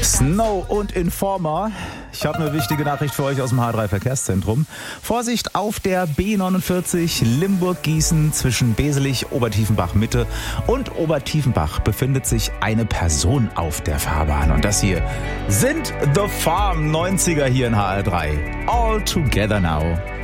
Snow und Informer. Ich habe eine wichtige Nachricht für euch aus dem H3 Verkehrszentrum. Vorsicht auf der B49 Limburg-Gießen zwischen Beselich, Obertiefenbach Mitte und Obertiefenbach befindet sich eine Person auf der Fahrbahn. Und das hier sind The Farm 90er hier in HR3. All together now.